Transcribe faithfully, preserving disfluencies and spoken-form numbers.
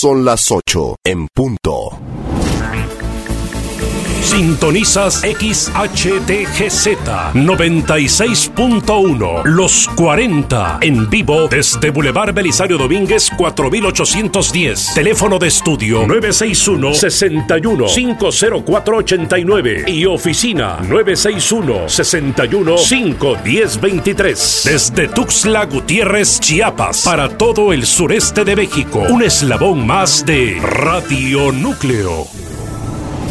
son las ocho en punto. Sintonizas X H D G Z noventa y seis punto uno, Los cuarenta, en vivo desde Boulevard Belisario Domínguez cuatro mil ochocientos diez. Teléfono de estudio nueve seis uno, seis uno, cinco cero cuatro ocho nueve y oficina nueve seis uno, seis uno, cinco uno cero dos tres. Desde Tuxtla Gutiérrez, Chiapas, para todo el sureste de México, un eslabón más de Radio Núcleo.